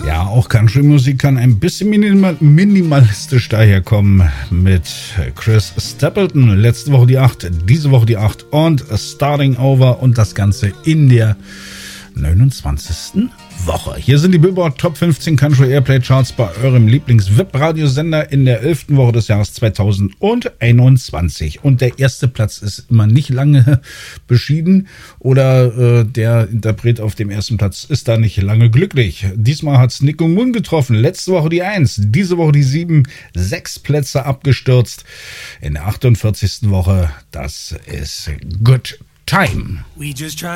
Ja, auch Country-Musik kann ein bisschen minimalistisch daherkommen mit Chris Stapleton. Letzte Woche die 8, diese Woche die 8 und Starting Over und das Ganze in der 29. Woche. Hier sind die Billboard Top 15 Country Airplay Charts bei eurem Lieblings-Web-Radiosender in der 11. Woche des Jahres 2021. Und der erste Platz ist immer nicht lange beschieden oder der Interpret auf dem ersten Platz ist da nicht lange glücklich. Diesmal hat's Nico Moon getroffen. Letzte Woche die 1, diese Woche die 7, 6 Plätze abgestürzt. In der 48. Woche, das ist Good Time.